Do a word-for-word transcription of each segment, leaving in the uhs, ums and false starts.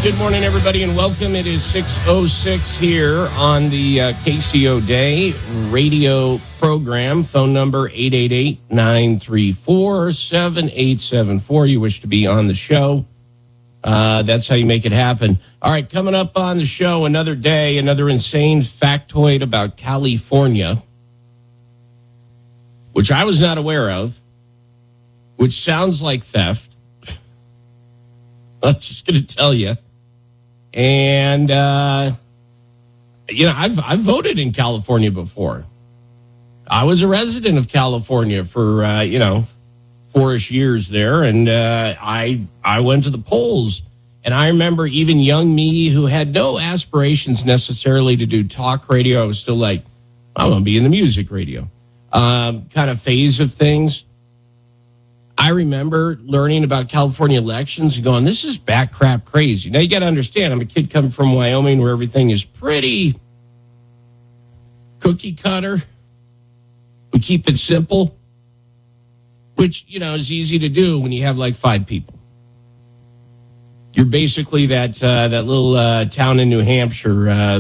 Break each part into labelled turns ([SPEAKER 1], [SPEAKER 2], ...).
[SPEAKER 1] Good morning, everybody, and welcome. It is six oh six here on the uh, K C O Day radio program. Phone number eight eight eight, nine three four, seven eight seven four. You wish to be on the show. Uh, that's how you make it happen. All right, coming up on the show, another day, another insane factoid about California, which I was not aware of, which sounds like theft. I'm just going to tell you. And, uh, you know, I've, I've voted in California before. I was a resident of California for, uh, you know, four-ish years there. And uh, I, I went to the polls. And I remember even young me who had no aspirations necessarily to do talk radio. I was still like, I want to be in the music radio um, kind of phase of things. I remember learning about California elections and going, this is bat crap crazy. Now, you got to understand, I'm a kid coming from Wyoming where everything is pretty cookie cutter. We keep it simple, which, you know, is easy to do when you have like five people. You're basically that uh, that little uh, town in New Hampshire, uh,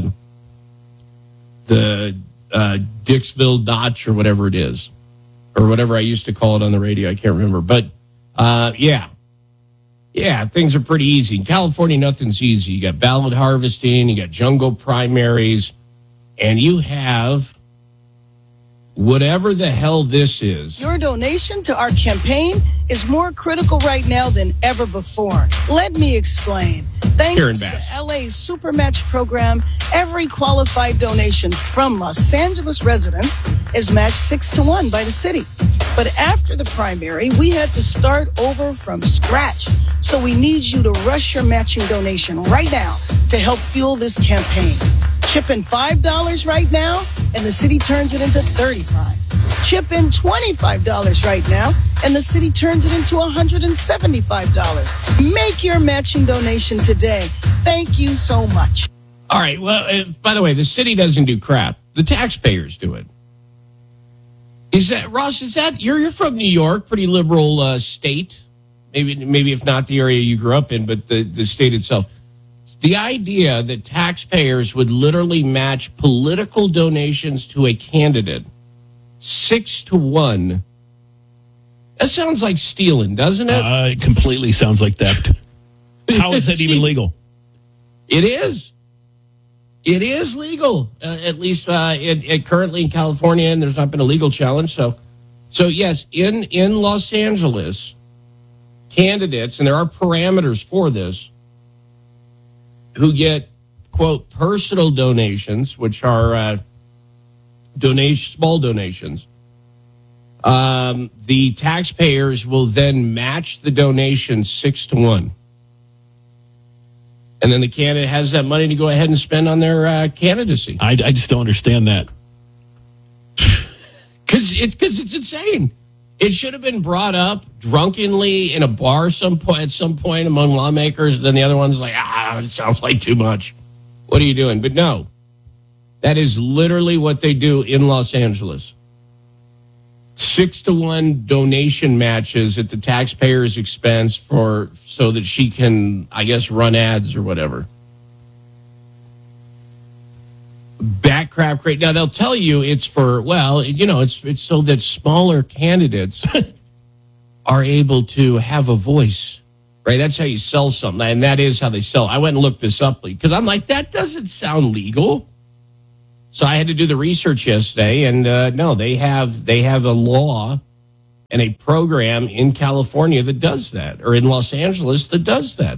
[SPEAKER 1] the uh, Dixville Notch or whatever it is. Or whatever I used to call it on the radio. I can't remember. But, uh, yeah. Yeah, things are pretty easy. In California, nothing's easy. You got ballot harvesting. You got jungle primaries. And you have whatever the hell this is.
[SPEAKER 2] Your donation to our campaign is more critical right now than ever before. Let me explain. Thanks to L A's Supermatch program, every qualified donation from Los Angeles residents is matched six to one by the city. But after the primary, we had to start over from scratch. So we need you to rush your matching donation right now to help fuel this campaign. Chip in five dollars right now, and the city turns it into thirty-five dollars. Chip in twenty-five dollars right now, and the city turns it into one hundred seventy-five dollars. Make your matching donation today. Thank you so much.
[SPEAKER 1] All right. Well, uh, by the way, the city doesn't do crap. The taxpayers do it. Is that, Ross, is that, you're, you're from New York, pretty liberal uh, state. Maybe, maybe if not the area you grew up in, but the, the state itself. The idea that taxpayers would literally match political donations to a candidate six to one. That sounds like stealing, doesn't it?
[SPEAKER 3] Uh, it completely sounds like theft. How is that even legal?
[SPEAKER 1] It is. It is legal, uh, at least uh, it, it currently in California, and there's not been a legal challenge. So, so yes, in, in Los Angeles, candidates, and there are parameters for this, who get, quote, personal donations, which are uh, donation, small donations, um, the taxpayers will then match the donation six to one. And then the candidate has that money to go ahead and spend on their uh, candidacy.
[SPEAKER 3] I, I just don't understand that.
[SPEAKER 1] Because it's, cause it's insane. It should have been brought up drunkenly in a bar some point, at some point among lawmakers. Then the other one's like, ah, it sounds like too much. What are you doing? But no, that is literally what they do in Los Angeles. Six to one donation matches at the taxpayer's expense for so that she can, I guess, run ads or whatever. Back crap crate. Now they'll tell you it's for, well, you know, it's it's so that smaller candidates are able to have a voice, right? That's how you sell something, and that is how they sell. I went and looked this up because I'm like, that doesn't sound legal. So I had to do the research yesterday, and uh, no, they have they have a law and a program in California that does that, or in Los Angeles that does that.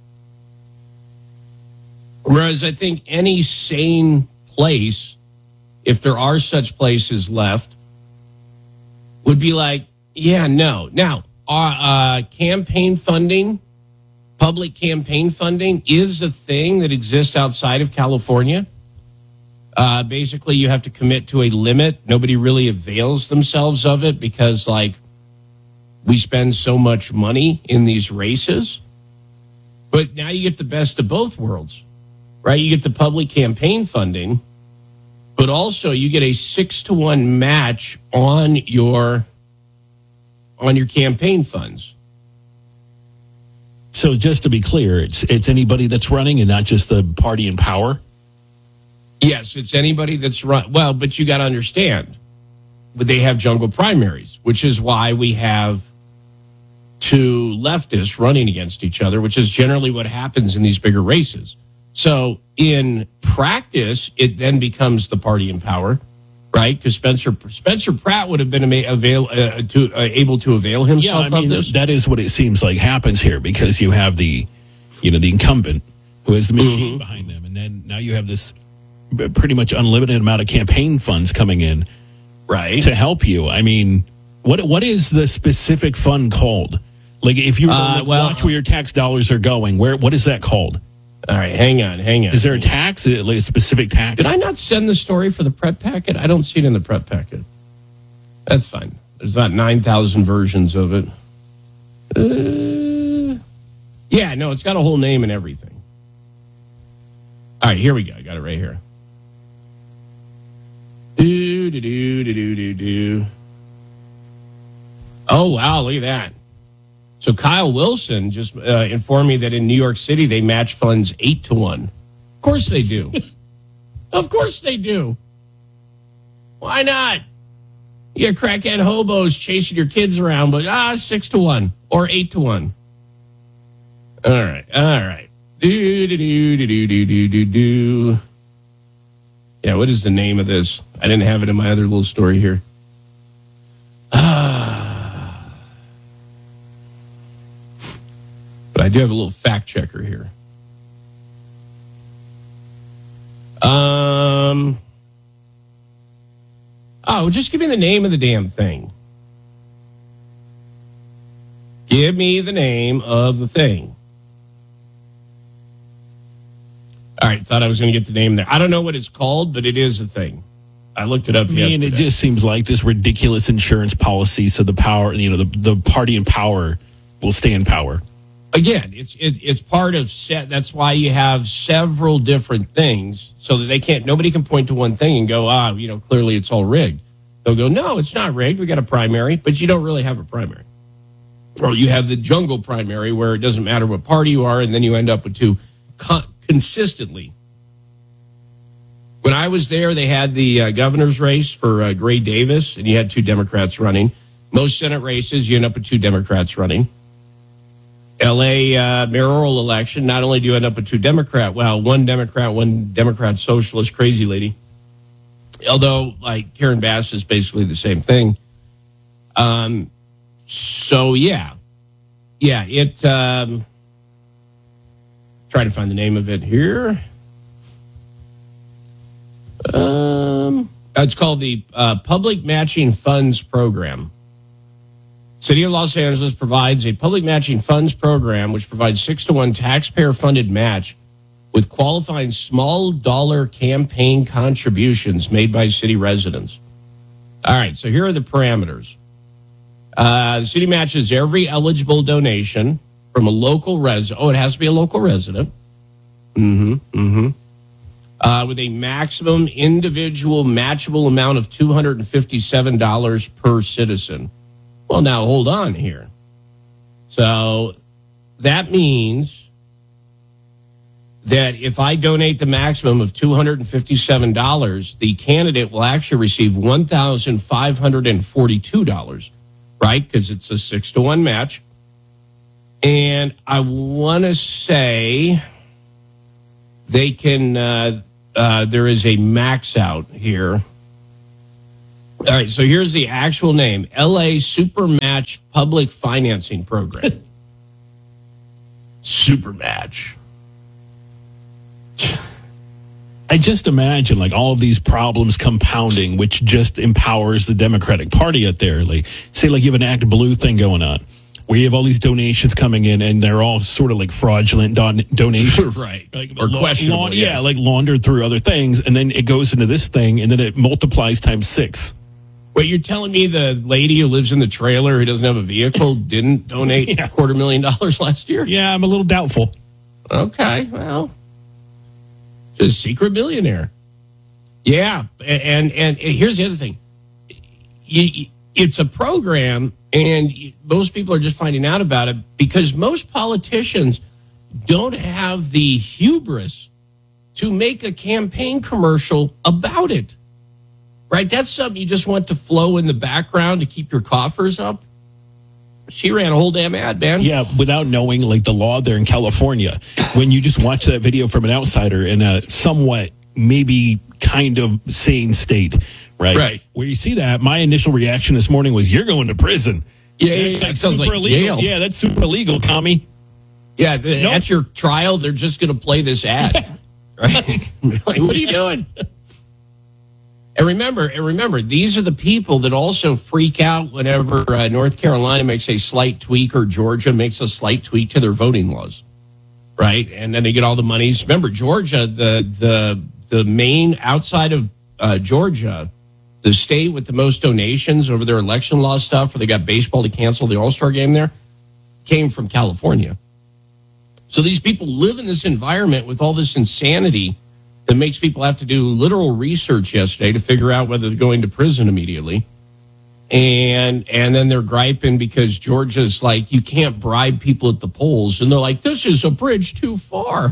[SPEAKER 1] Whereas I think any sane place, if there are such places left, would be like, yeah, no. Now, uh, uh, campaign funding, public campaign funding is a thing that exists outside of California. Uh, basically, you have to commit to a limit. Nobody really avails themselves of it because, like, we spend so much money in these races. But now you get the best of both worlds, right? You get the public campaign funding, but also you get a six to one match on your on your campaign funds.
[SPEAKER 3] So just to be clear, it's it's anybody that's running and not just the party in power?
[SPEAKER 1] Yes, it's anybody that's run. Well, but you got to understand, but they have jungle primaries, which is why we have two leftists running against each other, which is generally what happens in these bigger races. So in practice, it then becomes the party in power, right? Because Spencer Spencer Pratt would have been avail, uh, to, uh, able to avail himself
[SPEAKER 3] yeah, I mean,
[SPEAKER 1] of this.
[SPEAKER 3] That is what it seems like happens here, because you have the, you know, the incumbent who has the machine mm-hmm. behind them, and then now you have this pretty much unlimited amount of campaign funds coming in,
[SPEAKER 1] right,
[SPEAKER 3] to help you. I mean, what what is the specific fund called? Like, if you were to
[SPEAKER 1] uh,
[SPEAKER 3] like,
[SPEAKER 1] well,
[SPEAKER 3] watch where your tax dollars are going, where what is that called?
[SPEAKER 1] All right, hang on, hang on.
[SPEAKER 3] Is there a tax, like a specific tax?
[SPEAKER 1] Did I not send the story for the prep packet? I don't see it in the prep packet. That's fine. There's not nine thousand versions of it. Uh, yeah, no, it's got a whole name and everything. All right, here we go. I got it right here. Do, do, do, do, do, do, do. Oh, wow, look at that. So Kyle Wilson just uh, informed me that in New York City, they match funds eight to one. Of course they do. Of course they do. Why not? You got crackhead hobos chasing your kids around, but ah, six to one or eight to one. All right, all right. Do, do, do, do, do, do, do, do, do. Yeah, what is the name of this? I didn't have it in my other little story here. Ah. But I do have a little fact checker here. Um. Oh, just give me the name of the damn thing. Give me the name of the thing. All right, thought I was going to get the name there. I don't know what it's called, but it is a thing. I looked it up
[SPEAKER 3] I mean,
[SPEAKER 1] yesterday.
[SPEAKER 3] it just seems like this ridiculous insurance policy, so the power, you know, the, the party in power will stay in power.
[SPEAKER 1] Again, it's it, it's part of set. That's why you have several different things, so that they can't. Nobody can point to one thing and go, ah, you know, clearly it's all rigged. They'll go, no, it's not rigged. We got a primary, but you don't really have a primary. Or you have the jungle primary where it doesn't matter what party you are, and then you end up with two con- consistently. When I was there, they had the uh, governor's race for uh, Gray Davis, and you had two Democrats running. Most Senate races, you end up with two Democrats running. L A uh, mayoral election, not only do you end up with two Democrat, well, one Democrat, one Democrat socialist, crazy lady. Although, like, Karen Bass is basically the same thing. Um, so, yeah. Yeah, it, um, trying to find the name of it here. Um, it's called the uh, Public Matching Funds Program. City of Los Angeles provides a public matching funds program which provides six to one taxpayer-funded match with qualifying small dollar campaign contributions made by city residents. All right, so here are the parameters. Uh, the city matches every eligible donation from a local resident. Oh, it has to be a local resident. Mm-hmm, mm-hmm. Uh, with a maximum individual matchable amount of two hundred fifty-seven dollars per citizen. Well, now, hold on here. So that means that if I donate the maximum of two hundred fifty-seven dollars, the candidate will actually receive one thousand five hundred forty-two dollars, right? Because it's a six to one match. And I want to say they can, uh, uh, there is a max out here. All right, so here's the actual name, L A Supermatch Public Financing Program. Supermatch.
[SPEAKER 3] I just imagine, like, all of these problems compounding, which just empowers the Democratic Party out there. Like, say, like, you have an Act Blue thing going on, where you have all these donations coming in, and they're all sort of like fraudulent don- donations.
[SPEAKER 1] Right.
[SPEAKER 3] Like,
[SPEAKER 1] or
[SPEAKER 3] la-
[SPEAKER 1] questionable.
[SPEAKER 3] la-
[SPEAKER 1] yes.
[SPEAKER 3] Yeah, like laundered through other things, and then it goes into this thing, and then it multiplies times six.
[SPEAKER 1] Wait, you're telling me the lady who lives in the trailer who doesn't have a vehicle didn't donate yeah. a quarter million dollars last year?
[SPEAKER 3] Yeah, I'm a little doubtful.
[SPEAKER 1] Okay, well, just secret millionaire. Yeah, and and, and here's the other thing. You, it's a program And most people are just finding out about it because most politicians don't have the hubris to make a campaign commercial about it. Right? That's something you just want to flow in the background to keep your coffers up. She ran a whole damn ad, man.
[SPEAKER 3] Yeah, without knowing like the law there in California. When you just watch that video from an outsider in a somewhat maybe kind of sane state, right?
[SPEAKER 1] Right.
[SPEAKER 3] Where you see that, my initial reaction this morning was, "You're going to prison."
[SPEAKER 1] Yeah, yeah,
[SPEAKER 3] that's
[SPEAKER 1] that sounds
[SPEAKER 3] super
[SPEAKER 1] like
[SPEAKER 3] illegal.
[SPEAKER 1] jail.
[SPEAKER 3] Yeah, that's super illegal, commie.
[SPEAKER 1] Yeah, the, nope. At your trial, they're just going to play this ad. Right? Like, what are you doing? And remember, and remember, these are the people that also freak out whenever uh, North Carolina makes a slight tweak or Georgia makes a slight tweak to their voting laws, right? And then they get all the monies. Remember, Georgia, the the the main outside of uh, Georgia, the state with the most donations over their election law stuff, where they got baseball to cancel the All-Star game there, came from California. So these people live in this environment with all this insanity that makes people have to do literal research yesterday to figure out whether they're going to prison immediately. And and then they're griping because Georgia's like, you can't bribe people at the polls. And they're like, this is a bridge too far.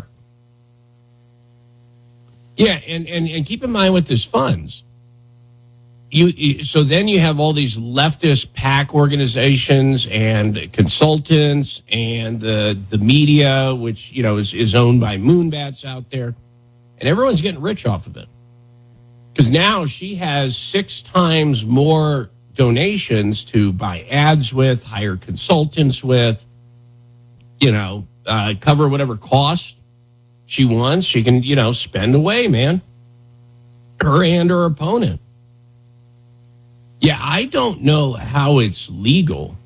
[SPEAKER 1] Yeah, and, and, and keep in mind with this funds. You, you so then you have all these leftist PAC organizations and consultants and the the media, which, you know, is, is owned by moonbats out there. And everyone's getting rich off of it. Because now she has six times more donations to buy ads with, hire consultants with, you know, uh, cover whatever cost she wants. She can, you know, spend away, man. Her and her opponent. Yeah, I don't know how it's legal.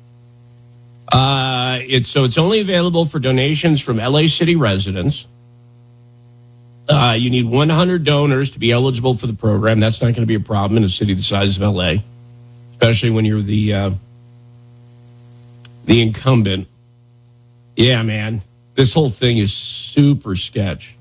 [SPEAKER 1] Uh, it's so it's only available for donations from L A City residents. Uh, you need one hundred donors to be eligible for the program. That's not going to be a problem in a city the size of L A, especially when you're the uh, the incumbent. Yeah, man, this whole thing is super sketch,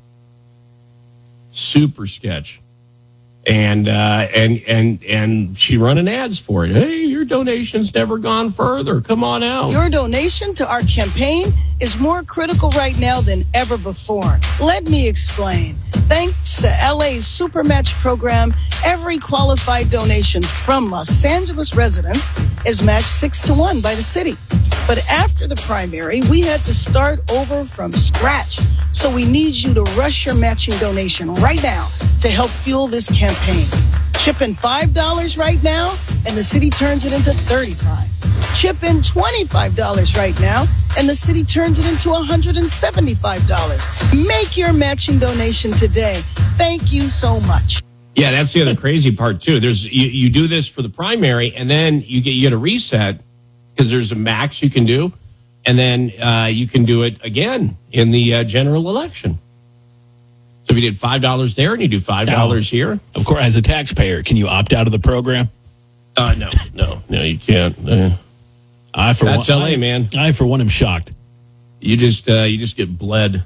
[SPEAKER 1] super sketch, and uh, and and and she running ads for it. Hey, your donation's never gone further. Come on out.
[SPEAKER 2] Your donation to our campaign is more critical right now than ever before. Let me explain. Thanks to L A's Supermatch program, every qualified donation from Los Angeles residents is matched six to one by the city. But after the primary, we had to start over from scratch. So we need you to rush your matching donation right now to help fuel this campaign. Chip in five dollars right now, and the city turns it into thirty-five dollars. Chip in twenty-five dollars right now, and the city turns it into one hundred seventy-five dollars. Make your matching donation today. Thank you so much.
[SPEAKER 1] Yeah, that's the other crazy part, too. There's you, you do this for the primary, and then you get you get a reset because there's a max you can do, and then uh, you can do it again in the uh, general election. So if you did five dollars there and you do five dollars now, here.
[SPEAKER 3] Of course, as a taxpayer, can you opt out of the program?
[SPEAKER 1] Uh, no, no, no, you can't. Uh,
[SPEAKER 3] I for
[SPEAKER 1] That's
[SPEAKER 3] one,
[SPEAKER 1] L A,
[SPEAKER 3] I,
[SPEAKER 1] man.
[SPEAKER 3] I, for one, am shocked.
[SPEAKER 1] You just uh, you just get bled.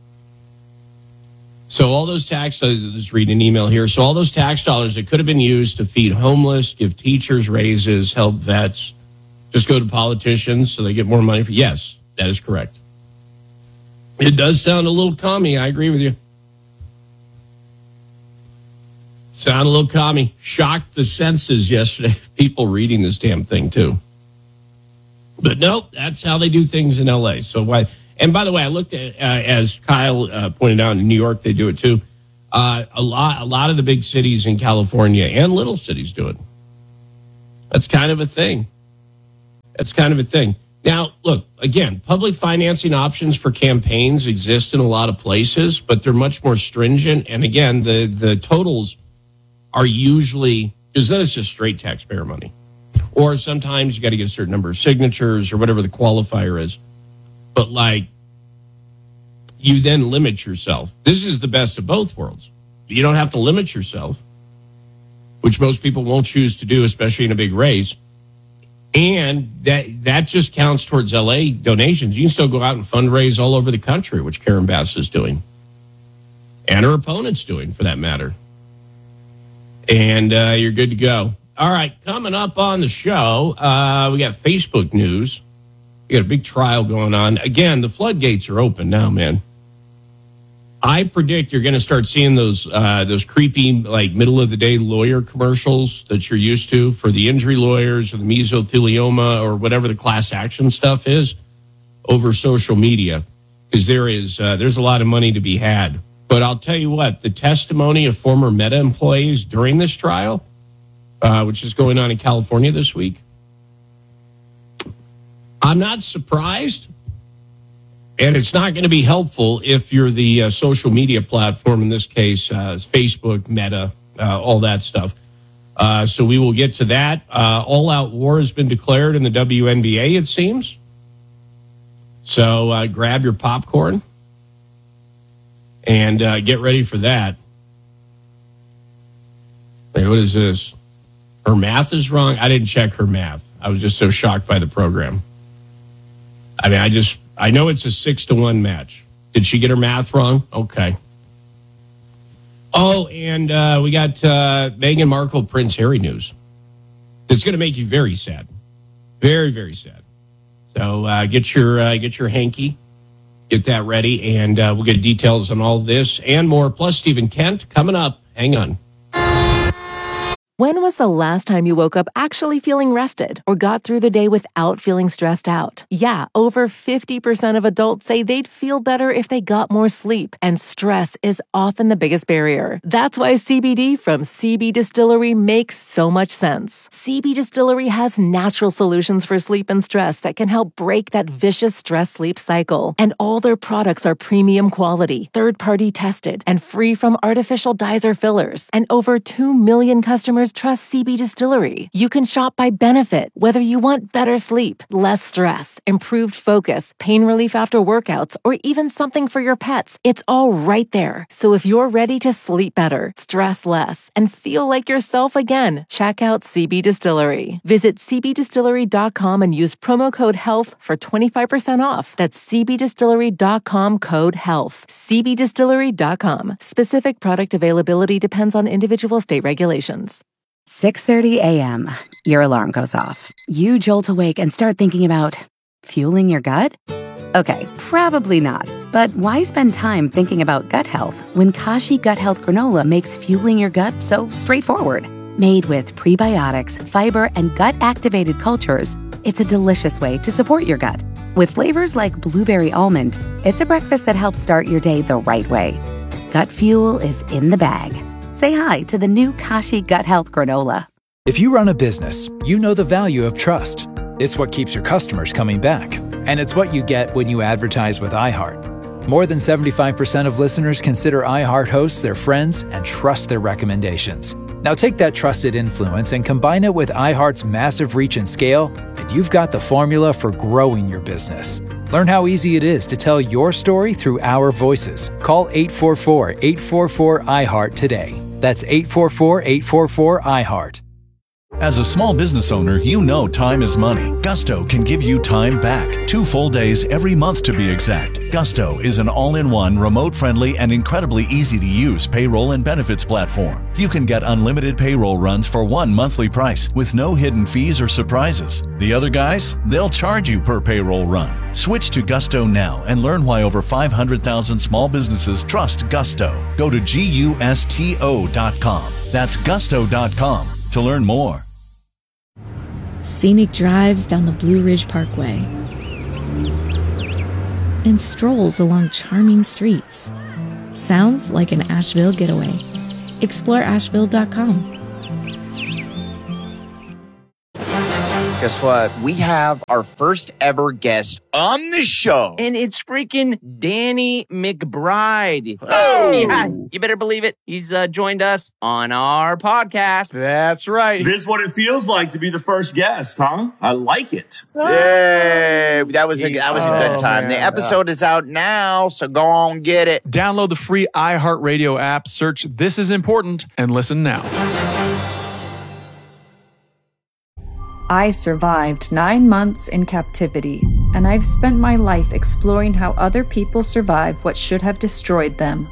[SPEAKER 1] So all those tax dollars, let's read an email here. So all those tax dollars that could have been used to feed homeless, give teachers raises, help vets, just go to politicians so they get more money for. Yes, that is correct. It does sound a little commie. I agree with you. Sound a little commie. Shocked the senses yesterday. People reading this damn thing too. But nope, that's how they do things in L A. So why? And by the way, I looked at, uh, as Kyle uh, pointed out, in New York they do it too. Uh, a lot, a lot of the big cities in California and little cities do it. That's kind of a thing. That's kind of a thing. Now, look, again, public financing options for campaigns exist in a lot of places, but they're much more stringent. And again, the the totals are usually, because then it's just straight taxpayer money. Or sometimes you got to get a certain number of signatures or whatever the qualifier is. But like, you then limit yourself. This is the best of both worlds. You don't have to limit yourself, which most people won't choose to do, especially in a big race. And that that just counts towards L A donations. You can still go out and fundraise all over the country, which Karen Bass is doing. And her opponent's doing, for that matter. And uh, you're good to go. All right, coming up on the show, uh, we got Facebook news. We got a big trial going on. Again, the floodgates are open now, man. I predict you're going to start seeing those uh, those creepy, like, middle-of-the-day lawyer commercials that you're used to for the injury lawyers or the mesothelioma or whatever the class action stuff is over social media, because there is uh, there's a lot of money to be had. But I'll tell you what, the testimony of former Meta employees during this trial, uh, which is going on in California this week, I'm not surprised, and it's not going to be helpful if you're the uh, social media platform, in this case, uh, Facebook, Meta, uh, all that stuff. Uh, so we will get to that. Uh, all-out war has been declared in the W N B A, it seems. So uh, grab your popcorn and uh, get ready for that. Wait, what is this? Her math is wrong? I didn't check her math. I was just so shocked by the program. I mean, I just, I know it's a six to one match. Did she get her math wrong? Okay. Oh, and uh, we got uh, Meghan Markle, Prince Harry news. It's going to make you very sad. Very, very sad. So uh, get your uh, get your hanky, get that ready, and uh, we'll get details on all this and more. Plus, Stephen Kent coming up. Hang on.
[SPEAKER 4] When was the last time you woke up actually feeling rested or got through the day without feeling stressed out? Yeah, over fifty percent of adults say they'd feel better if they got more sleep, and stress is often the biggest barrier. That's why C B D from C B Distillery makes so much sense. C B Distillery has natural solutions for sleep and stress that can help break that vicious stress-sleep cycle. And all their products are premium quality, third-party tested, and free from artificial dyes or fillers. And over two million customers trust C B Distillery. You can shop by benefit, whether you want better sleep, less stress, improved focus, pain relief after workouts, or even something for your pets. It's all right there. So if you're ready to sleep better, stress less, and feel like yourself again, check out C B Distillery. Visit c b distillery dot com and use promo code HEALTH for twenty-five percent off. That's c b distillery dot com code HEALTH. c b distillery dot com. Specific product availability depends on individual state regulations.
[SPEAKER 5] six thirty a.m. Your alarm goes off. You jolt awake and start thinking about fueling your gut? Okay, probably not. But why spend time thinking about gut health when Kashi Gut Health Granola makes fueling your gut so straightforward? Made with prebiotics, fiber, and gut-activated cultures, it's a delicious way to support your gut. With flavors like blueberry almond, it's a breakfast that helps start your day the right way. Gut fuel is in the bag. Say hi to the new Kashi Gut Health Granola.
[SPEAKER 6] If you run a business, you know the value of trust. It's what keeps your customers coming back. And it's what you get when you advertise with iHeart. More than seventy-five percent of listeners consider iHeart hosts their friends and trust their recommendations. Now take that trusted influence and combine it with iHeart's massive reach and scale, and you've got the formula for growing your business. Learn how easy it is to tell your story through our voices. Call eight four four, eight four four, I heart today. That's eight four four, eight four four, I heart.
[SPEAKER 7] As a small business owner, you know time is money. Gusto can give you time back. Two full days every month to be exact. Gusto is an all-in-one, remote-friendly, and incredibly easy-to-use payroll and benefits platform. You can get unlimited payroll runs for one monthly price with no hidden fees or surprises. The other guys, they'll charge you per payroll run. Switch to Gusto now and learn why over five hundred thousand small businesses trust Gusto. Go to gusto dot com. That's gusto dot com to learn more.
[SPEAKER 8] Scenic drives down the Blue Ridge Parkway and strolls along charming streets. Sounds like an Asheville getaway. Explore asheville dot com.
[SPEAKER 9] Guess what? We have our first ever guest on the show.
[SPEAKER 10] And it's freaking Danny McBride.
[SPEAKER 9] Oh!
[SPEAKER 10] Yeah, you better believe it. He's uh, joined us on our podcast.
[SPEAKER 11] That's right.
[SPEAKER 12] This is what it feels like to be the first guest, huh? I like it.
[SPEAKER 9] Yay! That was a, that was a good time.
[SPEAKER 11] Oh,
[SPEAKER 9] the episode is out now, so go on, get it.
[SPEAKER 11] Download the free iHeartRadio app, search This Is Important, and listen now.
[SPEAKER 13] I survived nine months in captivity, and I've spent my life exploring how other people survive what should have destroyed them.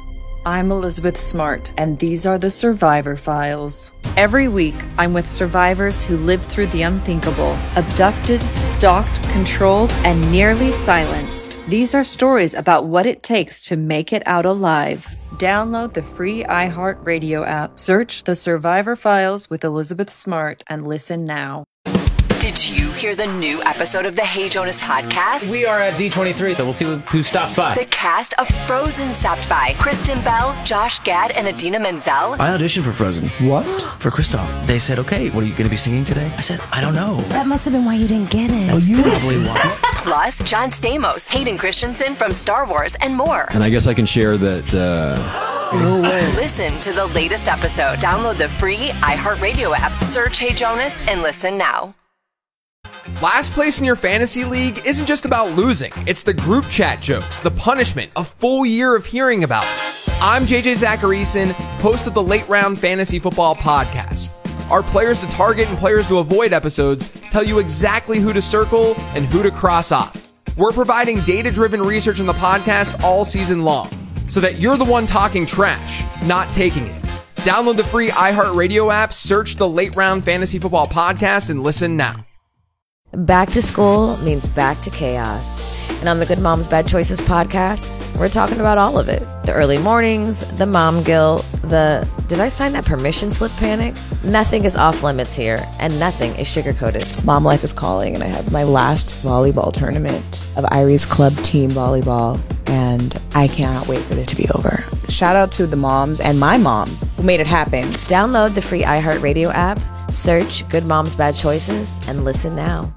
[SPEAKER 13] I'm Elizabeth Smart, and these are the Survivor Files. Every week, I'm with survivors who lived through the unthinkable, abducted, stalked, controlled, and nearly silenced. These are stories about what it takes to make it out alive. Download the free iHeartRadio app, search The Survivor Files with Elizabeth Smart, and listen now.
[SPEAKER 14] Did you hear the new episode of the Hey Jonas podcast?
[SPEAKER 15] We are at D twenty-three, so we'll see who stops by.
[SPEAKER 14] The cast of Frozen stopped by. Kristen Bell, Josh Gad, and Idina Menzel.
[SPEAKER 15] I auditioned for Frozen.
[SPEAKER 16] What?
[SPEAKER 15] For Kristoff. They said, okay, what are you going to be singing today? I said, I don't know.
[SPEAKER 17] That must have been why you didn't get it.
[SPEAKER 15] That's well, probably why.
[SPEAKER 14] Plus, John Stamos, Hayden Christensen from Star Wars, and more.
[SPEAKER 18] And I guess I can share that... Uh...
[SPEAKER 14] No way. Listen to the latest episode. Download the free iHeartRadio app. Search Hey Jonas and listen now.
[SPEAKER 19] Last place in your fantasy league isn't just about losing. It's the group chat jokes, the punishment, a full year of hearing about it. I'm J J Zacharyson, host of the Late Round Fantasy Football Podcast. Our players to target and players to avoid episodes tell you exactly who to circle and who to cross off. We're providing data-driven research in the podcast all season long, so that you're the one talking trash, not taking it. Download the free iHeartRadio app, search the Late Round Fantasy Football Podcast, and listen now.
[SPEAKER 20] Back to school means back to chaos. And on the Good Moms Bad Choices podcast, we're talking about all of it. The early mornings, the mom guilt, the did I sign that permission slip panic? Nothing is off limits here, and nothing is sugar-coated.
[SPEAKER 21] Mom life is calling, and I have my last volleyball tournament of Irie's club team volleyball, and I cannot wait for it to be over. Shout out to the moms and my mom who made it happen.
[SPEAKER 20] Download the free iHeartRadio app, search Good Moms Bad Choices, and listen now.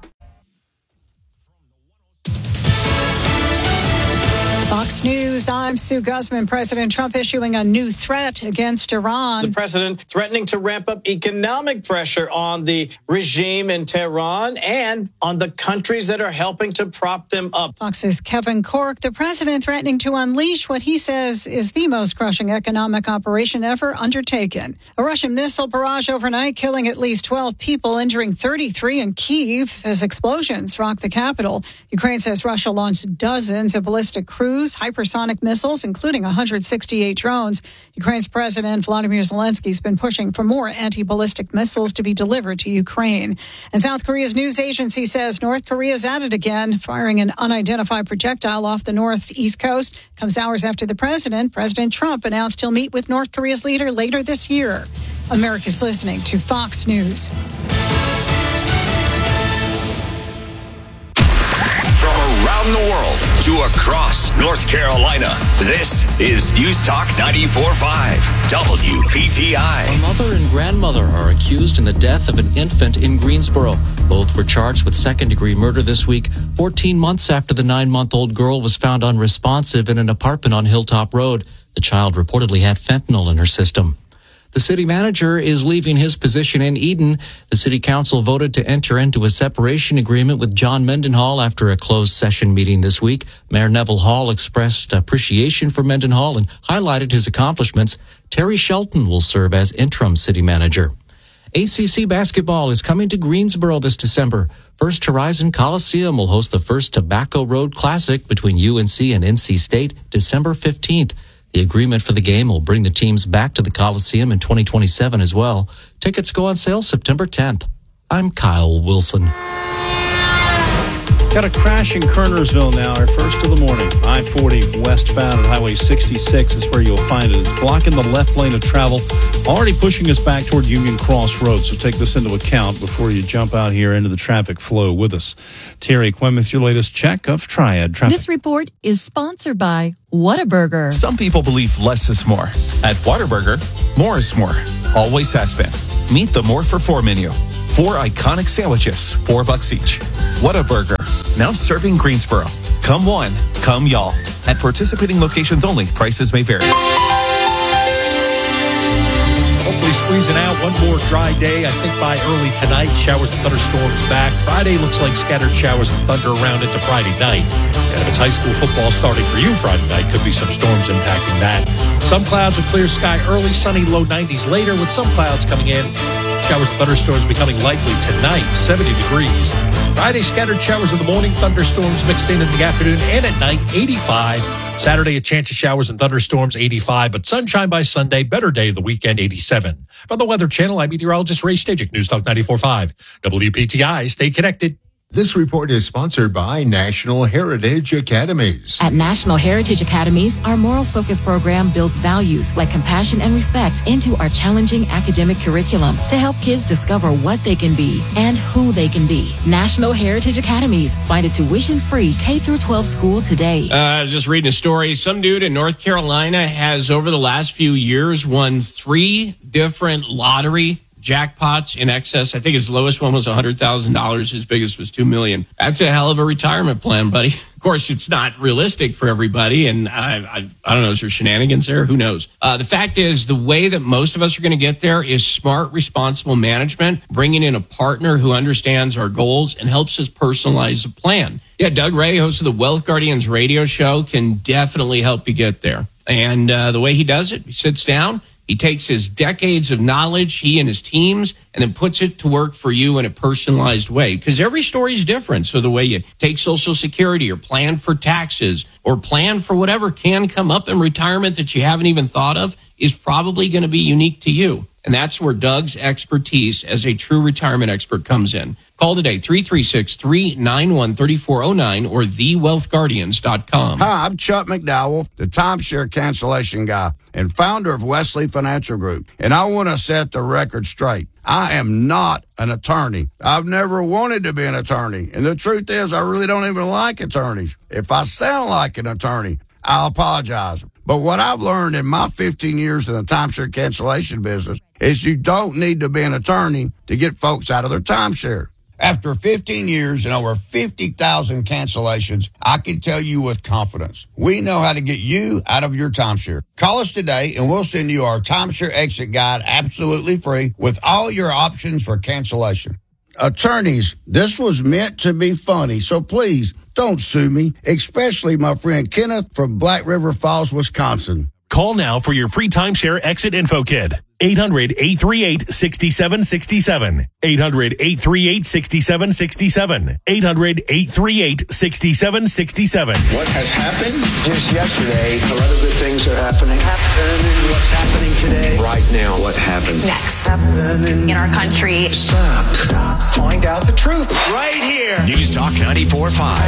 [SPEAKER 22] Fox News, I'm Sue Guzman. President Trump issuing a new threat against Iran.
[SPEAKER 23] The president threatening to ramp up economic pressure on the regime in Tehran and on the countries that are helping to prop them up.
[SPEAKER 22] Fox's Kevin Corke, the president threatening to unleash what he says is the most crushing economic operation ever undertaken. A Russian missile barrage overnight, killing at least twelve people, injuring thirty-three in Kyiv as explosions rock the capital. Ukraine says Russia launched dozens of ballistic cruise hypersonic missiles, including one hundred sixty-eight drones. Ukraine's President Volodymyr Zelensky has been pushing for more anti-ballistic missiles to be delivered to Ukraine. And South Korea's news agency says North Korea is at it again, firing an unidentified projectile off the North's east coast. Comes hours after the president, President Trump, announced he'll meet with North Korea's leader later this year. America's listening to Fox News.
[SPEAKER 24] From around the world to across North Carolina, this is News Talk ninety-four point five W P T I.
[SPEAKER 25] A mother and grandmother are accused in the death of an infant in Greensboro. Both were charged with second-degree murder this week, fourteen months after the nine-month-old girl was found unresponsive in an apartment on Hilltop Road. The child reportedly had fentanyl in her system. The city manager is leaving his position in Eden. The city council voted to enter into a separation agreement with John Mendenhall after a closed session meeting this week. Mayor Neville Hall expressed appreciation for Mendenhall and highlighted his accomplishments. Terry Shelton will serve as interim city manager. A C C basketball is coming to Greensboro this December. First Horizon Coliseum will host the first Tobacco Road Classic between U N C and N C State December fifteenth. The agreement for the game will bring the teams back to the Coliseum in twenty twenty-seven as well. Tickets go on sale September tenth. I'm Kyle Wilson.
[SPEAKER 26] Got a crash in Kernersville now, our first of the morning. I forty westbound at Highway sixty-six is where you'll find it. It's blocking the left lane of travel, already pushing us back toward Union Cross Road. So take this into account before you jump out here into the traffic flow with us. Terry Quinn with your latest check of Triad traffic.
[SPEAKER 27] This report is sponsored by Whataburger.
[SPEAKER 28] Some people believe less is more. At Whataburger, more is more. Always has been. Meet the More for Four menu. Four iconic sandwiches, four bucks each. Whataburger, now serving Greensboro. Come one, come y'all. At participating locations only, prices may vary.
[SPEAKER 29] Hopefully squeezing out one more dry day. I think by early tonight, showers and thunderstorms back. Friday looks like scattered showers and thunder around into Friday night. And if it's high school football starting for you Friday night, could be some storms impacting that. Some clouds with clear sky early, sunny low nineties later with some clouds coming in. Showers and thunderstorms becoming likely tonight, seventy degrees. Friday, scattered showers in the morning, thunderstorms mixed in in the afternoon and at night, eighty-five. Saturday, a chance of showers and thunderstorms, eighty-five, but sunshine by Sunday. Better day of the weekend, eighty-seven. From the Weather Channel, I'm meteorologist Ray Stajic, News Talk ninety-four point five. W P T I, stay connected.
[SPEAKER 1] This report is sponsored by National Heritage Academies.
[SPEAKER 27] At National Heritage Academies, our moral focus program builds values like compassion and respect into our challenging academic curriculum to help kids discover what they can be and who they can be. National Heritage Academies. Find a tuition-free K through twelve school today.
[SPEAKER 2] Uh, I was just reading a story. Some dude in North Carolina has, over the last few years, won three different lottery jackpots in excess. I think his lowest one was one hundred thousand dollars. His biggest was two million dollars. That's a hell of a retirement plan, buddy. Of course, it's not realistic for everybody. And I, I, I don't know, is there shenanigans there? Who knows? Uh, the fact is, the way that most of us are going to get there is smart, responsible management, bringing in a partner who understands our goals and helps us personalize a plan. Yeah, Doug Ray, host of the Wealth Guardians radio show, can definitely help you get there. And uh, the way he does it, he sits down, he takes his decades of knowledge, he and his teams, and then puts it to work for you in a personalized way. Because every story is different. So the way you take Social Security or plan for taxes or plan for whatever can come up in retirement that you haven't even thought of is probably going to be unique to you. And that's where Doug's expertise as a true retirement expert comes in. Call today, three three six, three nine one, three four zero nine or the wealth guardians dot com.
[SPEAKER 3] Hi, I'm Chuck McDowell, the timeshare cancellation guy and founder of Wesley Financial Group. And I want to set the record straight. I am not an attorney. I've never wanted to be an attorney. And the truth is, I really don't even like attorneys. If I sound like an attorney, I'll apologize. But what I've learned in my fifteen years in the timeshare cancellation business is you don't need to be an attorney to get folks out of their timeshare. After fifteen years and over fifty thousand cancellations, I can tell you with confidence, we know how to get you out of your timeshare. Call us today and we'll send you our timeshare exit guide absolutely free with all your options for cancellation. Attorneys, this was meant to be funny, so please don't sue me, especially my friend Kenneth from Black River Falls, Wisconsin.
[SPEAKER 4] Call now for your free timeshare exit info kit. eight hundred, eight three eight, six seven six seven. eight hundred, eight three eight, six seven six seven. eight hundred, eight three eight, six seven six seven.
[SPEAKER 5] What has happened? Just yesterday, a lot of good things are happening. Happening. What's happening today? Right now, what happens
[SPEAKER 6] next in our country?
[SPEAKER 5] Stop. Find out the truth right here.
[SPEAKER 24] News Talk ninety-four point five.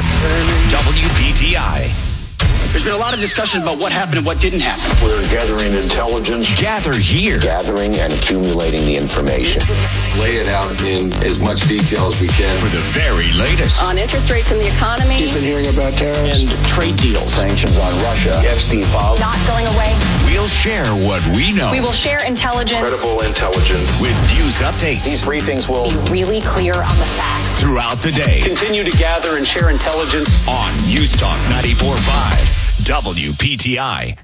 [SPEAKER 24] W P T I.
[SPEAKER 7] There's been a lot of discussion about what happened and what didn't happen.
[SPEAKER 5] We're gathering intelligence.
[SPEAKER 24] Gather here.
[SPEAKER 5] Gathering and accumulating the information.
[SPEAKER 8] Lay it out in as much detail as we can.
[SPEAKER 24] For the very latest.
[SPEAKER 6] On interest rates in the economy.
[SPEAKER 5] You've been hearing about tariffs
[SPEAKER 7] and trade deals.
[SPEAKER 5] Sanctions on Russia. Epstein files.
[SPEAKER 6] Not going away.
[SPEAKER 24] We'll share what we know.
[SPEAKER 6] We will share intelligence.
[SPEAKER 5] Credible intelligence.
[SPEAKER 24] With news updates.
[SPEAKER 5] These briefings will
[SPEAKER 6] be really clear on the facts.
[SPEAKER 24] Throughout the day.
[SPEAKER 7] Continue to gather and share intelligence.
[SPEAKER 24] On News Talk ninety-four point five. W P T I.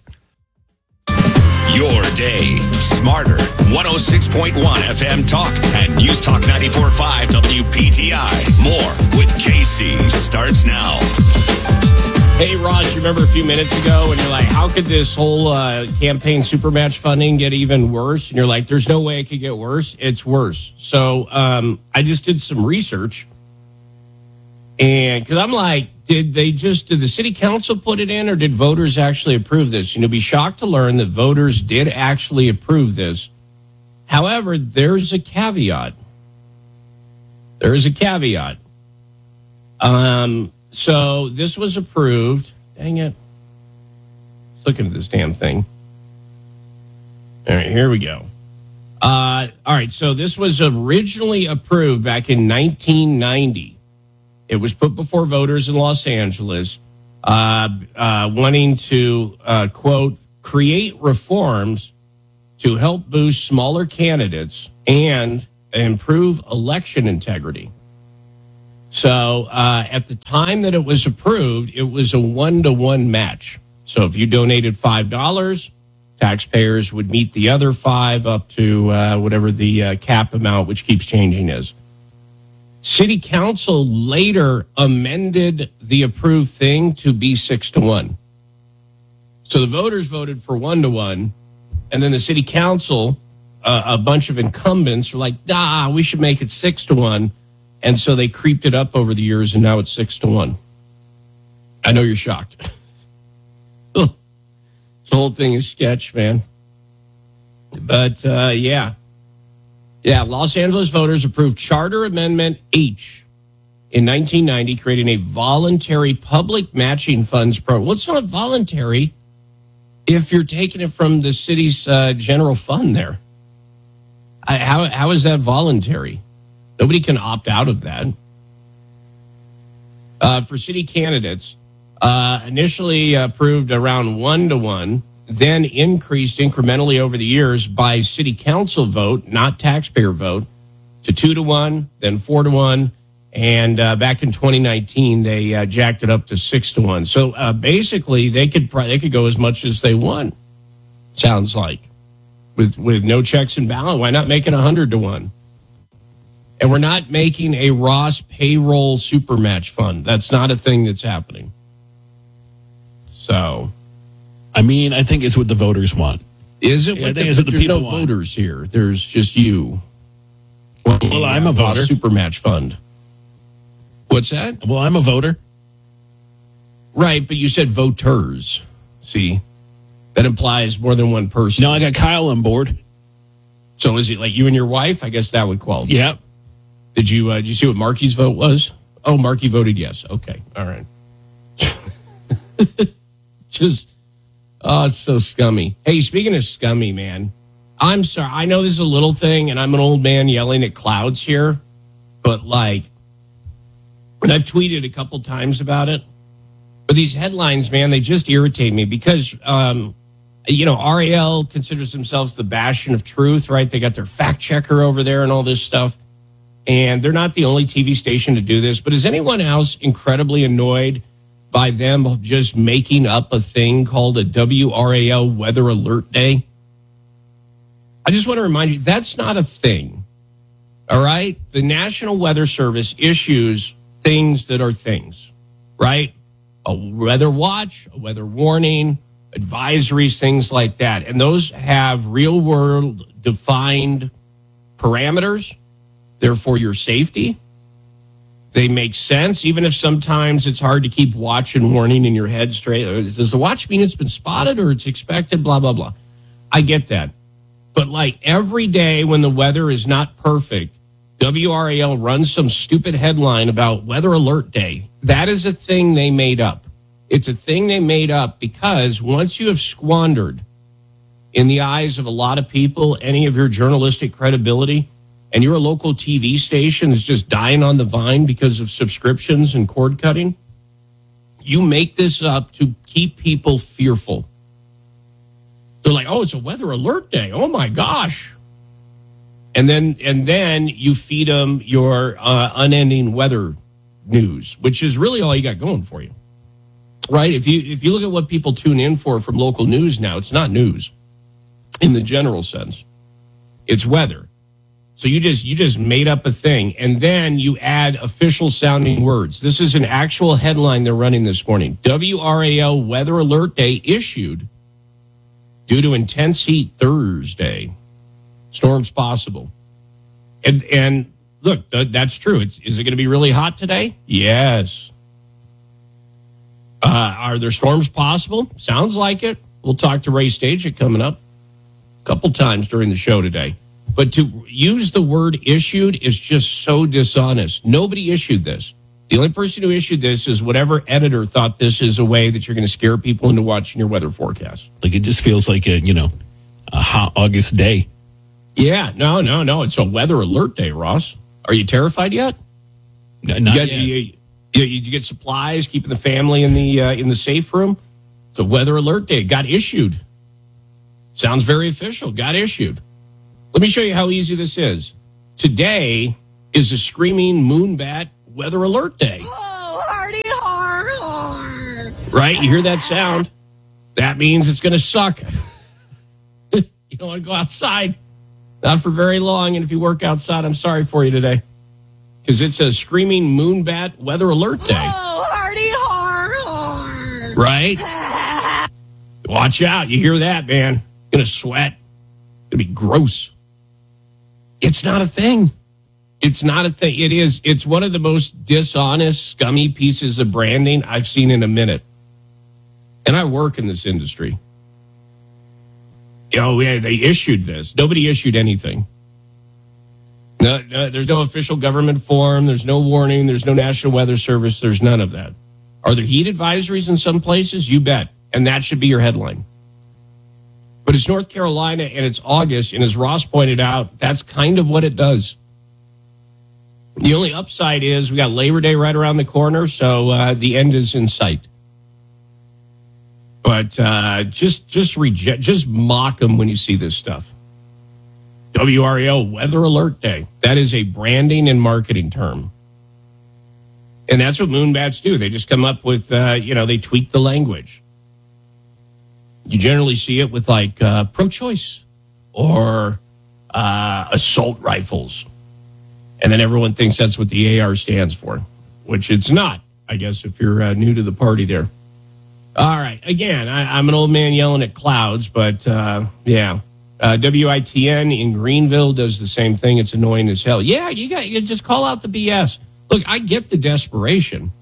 [SPEAKER 24] Your day smarter. one oh six point one F M Talk and News Talk ninety-four point five W P T I. More with K C starts now.
[SPEAKER 2] Hey, Ross, you remember a few minutes ago when you're like, how could this whole uh, campaign supermatch funding get even worse? And you're like, there's no way it could get worse. It's worse. So um, I just did some research. And because I'm like, did they just, did the city council put it in or did voters actually approve this? And you'll be shocked to learn that voters did actually approve this. However, there's a caveat. There is a caveat. Um, so this was approved. Dang it. Looking at this damn thing. All right, here we go. Uh, all right, so this was originally approved back in nineteen ninety. It was put before voters in Los Angeles, uh, uh, wanting to, uh, quote, create reforms to help boost smaller candidates and improve election integrity. So uh, at the time that it was approved, it was a one-to-one match. So if you donated five dollars, taxpayers would meet the other five up to uh, whatever the uh, cap amount, which keeps changing, is. City Council later amended the approved thing to be six to one. So the voters voted for one to one, and then the City Council, uh, a bunch of incumbents, were like, "Ah, we should make it six to one," and so they creeped it up over the years, and now it's six to one. I know you're shocked. whole thing is sketch, man. But, uh, yeah. Yeah, Los Angeles voters approved Charter Amendment H in nineteen ninety, creating a voluntary public matching funds program. Well, it's not voluntary if you're taking it from the city's uh, general fund there. I, how How is that voluntary? Nobody can opt out of that. Uh, for city candidates, uh, initially approved around one to one, then increased incrementally over the years by city council vote, not taxpayer vote, to two to one, then four to one. And uh, back in twenty nineteen, they uh, jacked it up to six to one. So uh, basically, they could they could go as much as they want. Sounds like, with with no checks and balance. Why not make it a hundred to one? And we're not making a Ross payroll super match fund. That's not a thing that's happening. So,
[SPEAKER 9] I mean, I think it's what the voters want.
[SPEAKER 2] Is it?
[SPEAKER 9] Yeah,
[SPEAKER 2] What
[SPEAKER 9] I think
[SPEAKER 2] the,
[SPEAKER 9] it's what the
[SPEAKER 2] there's
[SPEAKER 9] people
[SPEAKER 2] no
[SPEAKER 9] want.
[SPEAKER 2] voters here. There's just you.
[SPEAKER 9] Well, well I'm a voter.
[SPEAKER 2] Super match fund. What's that?
[SPEAKER 9] Well, I'm a voter.
[SPEAKER 2] Right, but you said voters. See, that implies more than one person.
[SPEAKER 9] No, I got Kyle on board.
[SPEAKER 2] So is it like you and your wife? I guess that would qualify.
[SPEAKER 9] Yeah.
[SPEAKER 2] Did you uh, did you see what Marky's vote was? Oh, Marky voted yes. Okay, all right. Just, oh, it's so scummy. Hey, speaking of scummy, man, I'm sorry. I know this is a little thing, and I'm an old man yelling at clouds here, but like, and I've tweeted a couple times about it. But these headlines, man, they just irritate me because, um, you know, R A L considers themselves the bastion of truth, right? They got their fact checker over there and all this stuff. And they're not the only T V station to do this. But is anyone else incredibly annoyed by them just making up a thing called a W R A L Weather Alert Day? I just want to remind you, that's not a thing. All right? The National Weather Service issues things that are things, right? A weather watch, a weather warning, advisories, things like that. And those have real world defined parameters. They're for your safety. They make sense, even if sometimes it's hard to keep watch and warning in your head straight. Does the watch mean it's been spotted or it's expected? Blah, blah, blah. I get that. But like every day when the weather is not perfect, W R A L runs some stupid headline about Weather Alert Day. That is a thing they made up. It's a thing they made up because once you have squandered, in the eyes of a lot of people, any of your journalistic credibility, and you're a local T V station that's just dying on the vine because of subscriptions and cord cutting, you make this up to keep people fearful. They're like, oh, it's a Weather Alert Day. Oh, my gosh. And then and then you feed them your uh, unending weather news, which is really all you got going for you, right? If you if you look at what people tune in for from local news now, it's not news in the general sense. It's weather. So you just you just made up a thing, and then you add official sounding words. This is an actual headline they're running this morning. W R A L Weather Alert Day issued due to intense heat Thursday. Storms possible. And and look, th- that's true. It's, is it going to be really hot today? Yes. Uh, are there storms possible? Sounds like it. We'll talk to Ray Stagek coming up a couple times during the show today. But to use the word issued is just so dishonest. Nobody issued this. The only person who issued this is whatever editor thought this is a way that you're going to scare people into watching your weather forecast.
[SPEAKER 9] Like it just feels like a, you know, a hot August day.
[SPEAKER 2] Yeah, no, no, no. It's a Weather Alert Day, Ross. Are you terrified yet?
[SPEAKER 9] Not
[SPEAKER 2] you, got,
[SPEAKER 9] yet.
[SPEAKER 2] You, you, you get supplies, keeping the family in the uh, in the safe room. It's a Weather Alert Day. Got issued. Sounds very official. Got issued. Let me show you how easy this is. Today is a screaming moonbat Weather Alert Day.
[SPEAKER 6] Oh, hardy har har.
[SPEAKER 2] Right? You hear that sound? That means it's going to suck. You don't want to go outside. Not for very long. And if you work outside, I'm sorry for you today. Because it's a screaming moonbat Weather Alert Day.
[SPEAKER 6] Oh, hardy har har.
[SPEAKER 2] Right? Watch out. You hear that, man. Going to sweat. Going to be gross. It's not a thing. It's not a thing. It is. It's one of the most dishonest, scummy pieces of branding I've seen in a minute. And I work in this industry. Oh, yeah, they issued this. Nobody issued anything. No, no, there's no official government form. There's no warning. There's no National Weather Service. There's none of that. Are there heat advisories in some places? You bet. And that should be your headline. But it's North Carolina and it's August. And as Ross pointed out, that's kind of what it does. The only upside is we got Labor Day right around the corner. So uh, the end is in sight. But uh, just just reject, just mock them when you see this stuff. W R A L Weather Alert Day. That is a branding and marketing term. And that's what Moonbats do. They just come up with, uh, you know, they tweak the language. You generally see it with like uh, pro-choice or uh, assault rifles. And then everyone thinks that's what the A R stands for, which it's not, I guess, if you're uh, new to the party there. All right. Again, I, I'm an old man yelling at clouds, but uh, yeah. Uh, W I T N in Greenville does the same thing. It's annoying as hell. Yeah, you got you just call out the B S. Look, I get the desperation.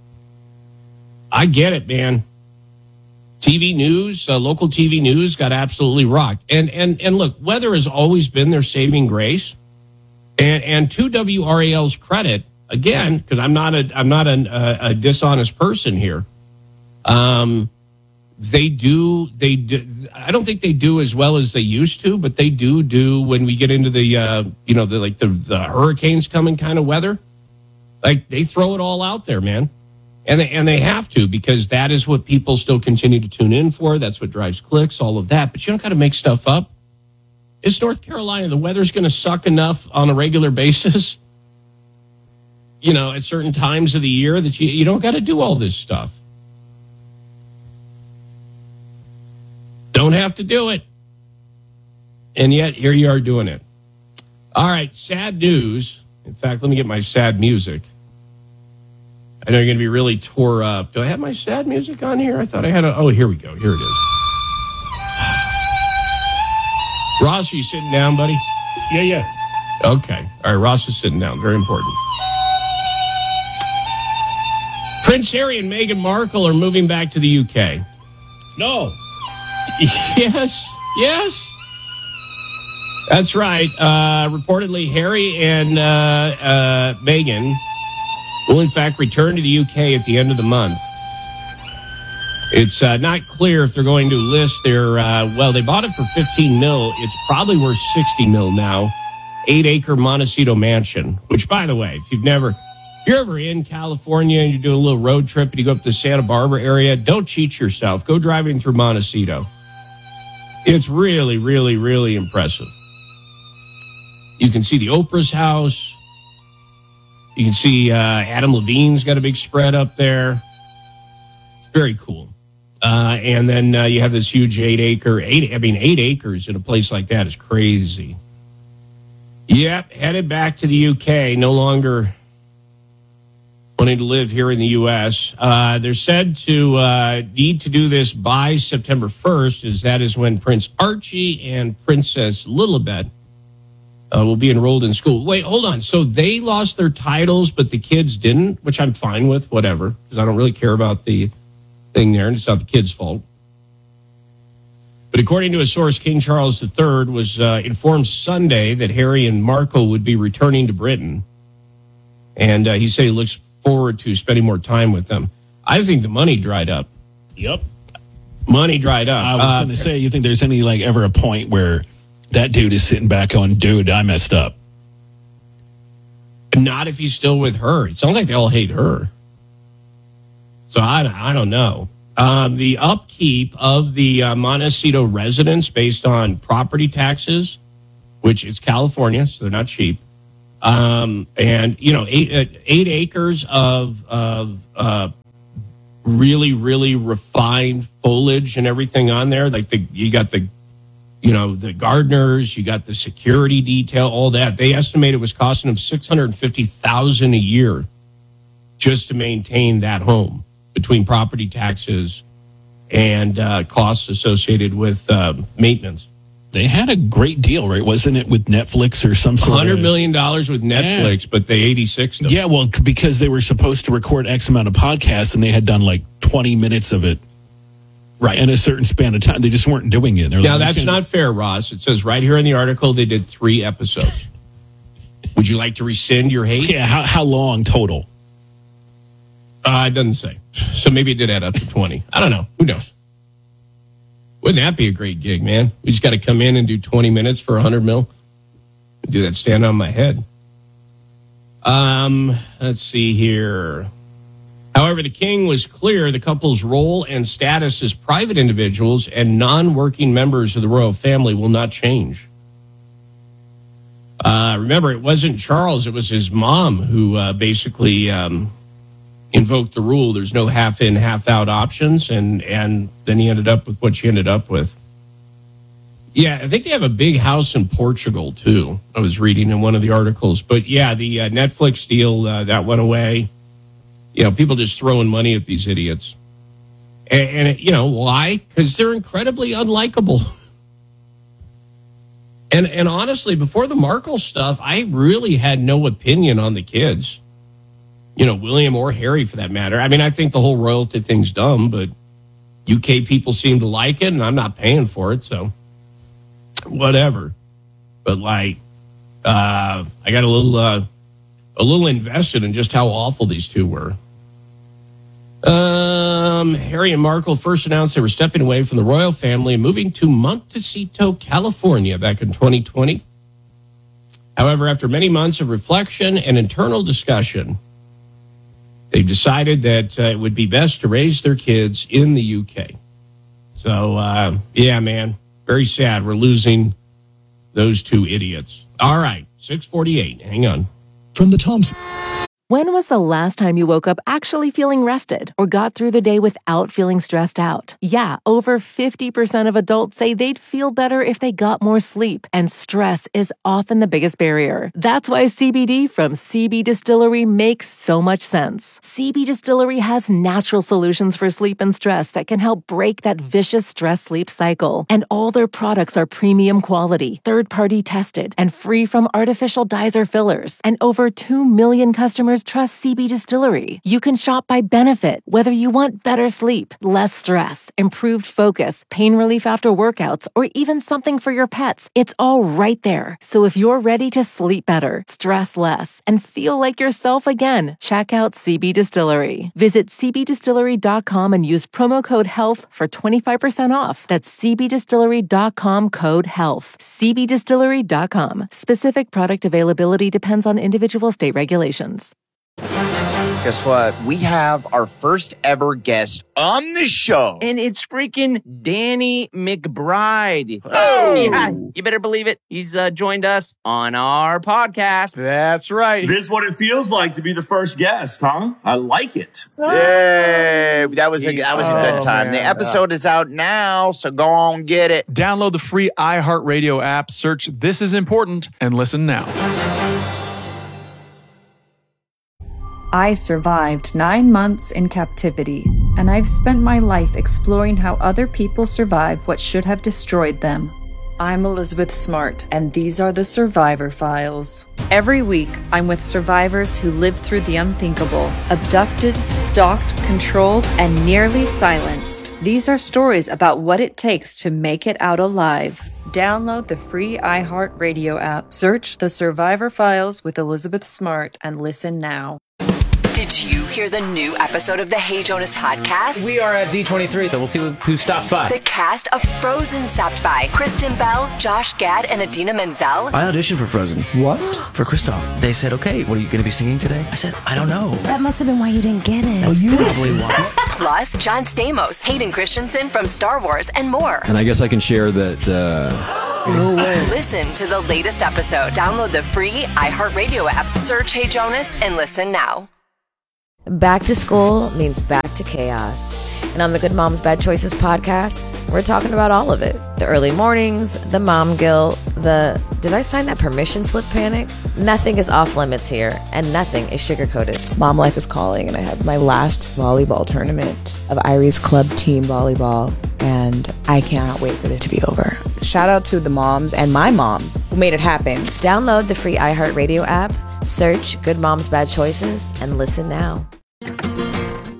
[SPEAKER 2] I get it, man. T V news, uh, local T V news got absolutely rocked. And and and look, weather has always been their saving grace. And and to W R A L's credit, again, because I'm not a I'm not a, a, a dishonest person here. Um, they do, they do, I don't think they do as well as they used to, but they do do when we get into the, uh, you know, the, like the, the hurricanes coming kind of weather, like they throw it all out there, man. And they, and they have to, because that is what people still continue to tune in for. That's what drives clicks, all of that. But you don't got to make stuff up. It's North Carolina. The weather's going to suck enough on a regular basis, you know, at certain times of the year that you, you don't got to do all this stuff. Don't have to do it. And yet, here you are doing it. All right, sad news. In fact, let me get my sad music. I know you're going to be really tore up. Do I have my sad music on here? I thought I had a... Oh, here we go. Here it is. Ross, are you sitting down, buddy?
[SPEAKER 9] Yeah, yeah.
[SPEAKER 2] Okay. All right, Ross is sitting down. Very important. Prince Harry and Meghan Markle are moving back to the U K.
[SPEAKER 9] No.
[SPEAKER 2] Yes, yes. That's right. Uh, reportedly, Harry and uh, uh, Meghan will, in fact, return to the U K at the end of the month. It's uh, not clear if they're going to list their, uh, well, they bought it for fifteen mil. It's probably worth sixty mil now. Eight-acre Montecito mansion, which, by the way, if you've never... If you're ever in California and you're doing a little road trip and you go up to the Santa Barbara area, don't cheat yourself. Go driving through Montecito. It's really, really, really impressive. You can see the Oprah's house. You can see uh, Adam Levine's got a big spread up there. Very cool. Uh, and then uh, you have this huge eight acre, eight, I mean, eight acres in a place like that is crazy. Yep, headed back to the U K, no longer wanting to live here in the U S. Uh, they're said to uh, need to do this by September first, as that is when Prince Archie and Princess Lilibet uh, will be enrolled in school. Wait, hold on. So they lost their titles, but the kids didn't, which I'm fine with, whatever, because I don't really care about the thing there, and it's not the kids' fault. But according to a source, King Charles the Third was uh, informed Sunday that Harry and Markle would be returning to Britain. And uh, he said he looks forward to spending more time with them. I think the money dried up.
[SPEAKER 9] Yep.
[SPEAKER 2] Money dried up.
[SPEAKER 9] I was
[SPEAKER 2] uh,
[SPEAKER 9] going to say, you think there's any, like, ever a point where that dude is sitting back going, dude, I messed up?
[SPEAKER 2] Not if he's still with her. It sounds like they all hate her. So I, I don't know. Um, the upkeep of the uh, Montecito residence based on property taxes, which is California, so they're not cheap. Um, and, you know, eight, uh, eight acres of, of uh, really, really refined foliage and everything on there. Like the, you got the, you know, the gardeners, you got the security detail, all that. They estimate it was costing them six hundred fifty thousand dollars a year just to maintain that home, between property taxes and uh, costs associated with uh, maintenance.
[SPEAKER 9] They had a great deal, right? Wasn't it with Netflix or some sort of...
[SPEAKER 2] one hundred million dollars with Netflix, yeah. But they eighty-sixed them.
[SPEAKER 9] Yeah, well, because they were supposed to record X amount of podcasts, and they had done like twenty minutes of it.
[SPEAKER 2] Right.
[SPEAKER 9] in a certain span of time. They just weren't doing it. They're
[SPEAKER 2] Now,
[SPEAKER 9] like,
[SPEAKER 2] that's
[SPEAKER 9] "Okay."
[SPEAKER 2] not fair, Ross. It says right here in the article they did three episodes. Would you like to rescind your hate?
[SPEAKER 9] Yeah, how, how long total?
[SPEAKER 2] Uh, it doesn't say. So maybe it did add up to twenty. I don't know. Who knows? Wouldn't that be a great gig, man? We just got to come in and do twenty minutes for one hundred mil. Do that stand on my head. Um, let's see here. However, the king was clear the couple's role and status as private individuals and non-working members of the royal family will not change. Uh, remember, it wasn't Charles. It was his mom who uh, basically um, invoked the rule. There's no half in, half out options. And, and then he ended up with what she ended up with. Yeah, I think they have a big house in Portugal, too. I was reading in one of the articles. But, yeah, the uh, Netflix deal, uh, that went away. You know, people just throwing money at these idiots. And, and it, you know, why? Because they're incredibly unlikable. And, and honestly, before the Markle stuff, I really had no opinion on the kids. You know, William or Harry, for that matter. I mean, I think the whole royalty thing's dumb, but U K people seem to like it, and I'm not paying for it, so whatever. But like, uh, I got a little, uh, a little invested in just how awful these two were. Um, Harry and Markle first announced they were stepping away from the royal family and moving to Montecito, California back in twenty twenty. However, after many months of reflection and internal discussion, they decided that uh, it would be best to raise their kids in the U K. So, uh, yeah, man, very sad. We're losing those two idiots. All right, six forty-eight. Hang on.
[SPEAKER 10] From the Thompson.
[SPEAKER 11] When was the last time you woke up actually feeling rested or got through the day without feeling stressed out? Yeah, over fifty percent of adults say they'd feel better if they got more sleep, and stress is often the biggest barrier. That's why C B D from C B Distillery makes so much sense. C B Distillery has natural solutions for sleep and stress that can help break that vicious stress-sleep cycle. And all their products are premium quality, third-party tested, and free from artificial dyes or fillers. And over two million customers trust C B Distillery. You can shop by benefit, whether you want better sleep, less stress, improved focus, pain relief after workouts, or even something for your pets. It's all right there. So if you're ready to sleep better, stress less, and feel like yourself again, check out C B Distillery. Visit c b distillery dot com and use promo code HEALTH for twenty-five percent off. That's c b distillery dot com code HEALTH. c b distillery dot com. Specific product availability depends on individual state regulations.
[SPEAKER 12] Guess what? We have our first ever guest on the show.
[SPEAKER 13] And it's freaking Danny McBride.
[SPEAKER 12] Oh.
[SPEAKER 13] Yeah, you better believe it. He's uh, joined us on our podcast.
[SPEAKER 14] That's right. This is what it feels like to be the first guest, huh? I like it.
[SPEAKER 12] Yay. That was a, that was a good
[SPEAKER 14] Oh,
[SPEAKER 12] time.
[SPEAKER 14] man.
[SPEAKER 12] The episode is out now, so go on get it.
[SPEAKER 26] Download the free iHeartRadio app, search This Is Important, and listen now.
[SPEAKER 15] I survived nine months in captivity, and I've spent my life exploring how other people survive what should have destroyed them. I'm Elizabeth Smart, and these are the Survivor Files. Every week, I'm with survivors who lived through the unthinkable, abducted, stalked, controlled, and nearly silenced. These are stories about what it takes to make it out alive. Download the free iHeartRadio app, search The Survivor Files with Elizabeth Smart, and listen now.
[SPEAKER 16] Did you hear the new episode of the Hey Jonas podcast?
[SPEAKER 17] We are at D twenty-three, so we'll see who stops by.
[SPEAKER 16] The cast of Frozen stopped by. Kristen Bell, Josh Gad, and Adina Menzel.
[SPEAKER 17] I auditioned for Frozen.
[SPEAKER 15] What?
[SPEAKER 17] For Kristoff. They said, okay, what are you going to be singing today? I said, I don't know.
[SPEAKER 16] That must have been why you didn't get it.
[SPEAKER 17] That's you probably why.
[SPEAKER 16] Plus, John Stamos, Hayden Christensen from Star Wars, and more.
[SPEAKER 18] And I guess I can share that... Uh...
[SPEAKER 16] No way. Listen to the latest episode. Download the free iHeartRadio app. Search Hey Jonas and listen now.
[SPEAKER 20] Back to school means back to chaos. And on the Good Moms Bad Choices podcast, we're talking about all of it. The early mornings, the mom guilt, the did I sign that permission slip panic? Nothing is off limits here, and nothing is sugarcoated.
[SPEAKER 21] Mom life is calling, and I have my last volleyball tournament of Iris Club Team Volleyball, and I cannot wait for it to be over. Shout out to the moms and my mom who made it happen.
[SPEAKER 20] Download the free iHeartRadio app, search Good Moms Bad Choices, and listen now.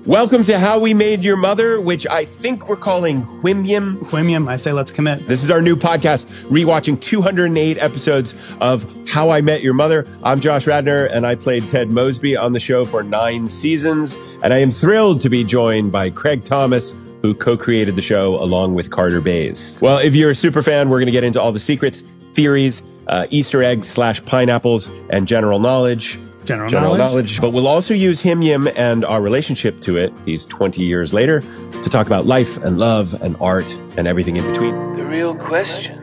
[SPEAKER 1] Welcome to How We Made Your Mother, which I think we're calling Whim-Yim.
[SPEAKER 10] Whim-Yim, I say let's commit.
[SPEAKER 1] This is our new podcast, rewatching two hundred eight episodes of How I Met Your Mother. I'm Josh Radner, and I played Ted Mosby on the show for nine seasons. And I am thrilled to be joined by Craig Thomas, who co-created the show along with Carter Bays. Well, if you're a super fan, we're going to get into all the secrets, theories, uh, Easter eggs slash pineapples, and general knowledge.
[SPEAKER 10] General,
[SPEAKER 1] general knowledge.
[SPEAKER 10] knowledge.
[SPEAKER 1] But we'll also use Him-Yim and our relationship to it these twenty years later to talk about life and love and art and everything in between.
[SPEAKER 19] The real question,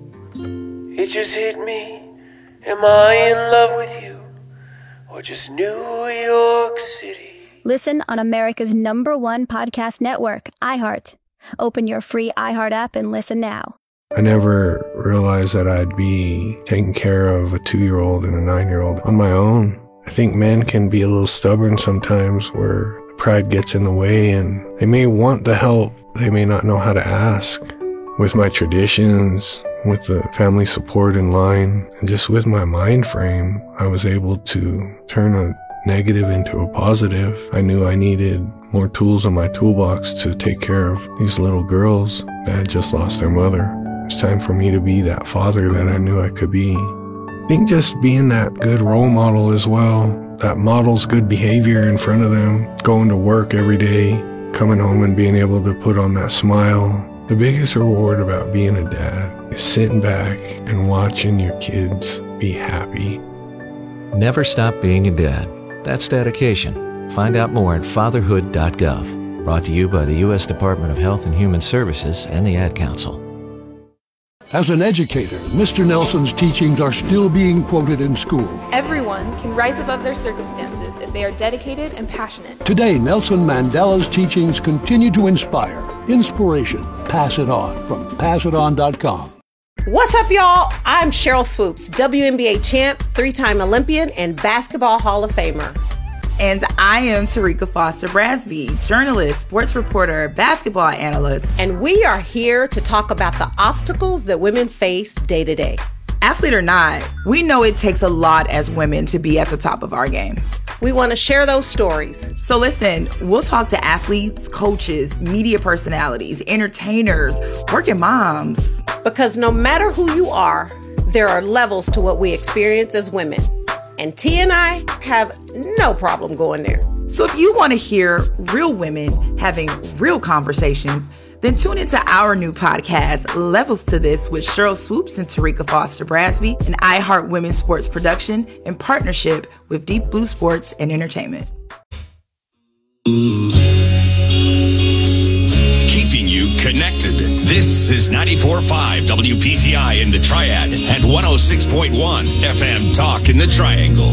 [SPEAKER 19] it just hit me. Am I in love with you or just New York City?
[SPEAKER 22] Listen on America's number one podcast network, iHeart. Open your free iHeart app and listen now.
[SPEAKER 23] I never realized that I'd be taking care of a two-year-old and a nine-year-old on my own. I think men can be a little stubborn sometimes where pride gets in the way and they may want the help, they may not know how to ask. With my traditions, with the family support in line, and just with my mind frame, I was able to turn a negative into a positive. I knew I needed more tools in my toolbox to take care of these little girls that had just lost their mother. It's time for me to be that father that I knew I could be. I think just being that good role model as well, that models good behavior in front of them, going to work every day, coming home and being able to put on that smile. The biggest reward about being a dad is sitting back and watching your kids be happy.
[SPEAKER 25] Never stop being a dad. That's dedication. Find out more at fatherhood dot gov. Brought to you by the U S Department of Health and Human Services and the Ad Council.
[SPEAKER 27] As an educator, Mister Nelson's teachings are still being quoted in school.
[SPEAKER 28] Everyone can rise above their circumstances if they are dedicated and passionate.
[SPEAKER 27] Today, Nelson Mandela's teachings continue to inspire. Inspiration. Pass it on from pass it on dot com.
[SPEAKER 29] What's up, y'all? I'm Cheryl Swoops, W N B A champ, three-time Olympian, and Basketball Hall of Famer.
[SPEAKER 30] And I am Tarika Foster Brasby, journalist, sports reporter, basketball analyst.
[SPEAKER 29] And we are here to talk about the obstacles that women face day to day.
[SPEAKER 30] Athlete or not, we know it takes a lot as women to be at the top of our game.
[SPEAKER 29] We want to share those stories.
[SPEAKER 30] So listen, we'll talk to athletes, coaches, media personalities, entertainers, working moms.
[SPEAKER 29] Because no matter who you are, there are levels to what we experience as women. And T and I have no problem going there.
[SPEAKER 30] So if you want to hear real women having real conversations, then tune into our new podcast, Levels to This, with Cheryl Swoops and Tarika Foster Brasby, an iHeart Women's Sports production in partnership with Deep Blue Sports and Entertainment.
[SPEAKER 24] Keeping you connected. This is ninety-four point five W P T I in the Triad and one oh six point one F M Talk in the Triangle.